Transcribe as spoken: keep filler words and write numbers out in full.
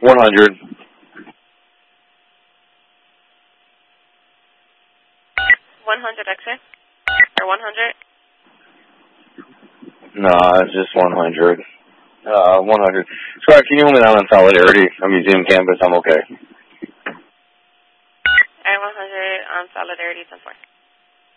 one hundred. one hundred exit? Or one hundred? No, it's just one hundred. Uh, one hundred. Scott, can you hold me down on Solidarity on Museum Campus? I'm okay. Alright, one hundred on Solidarity, ten four.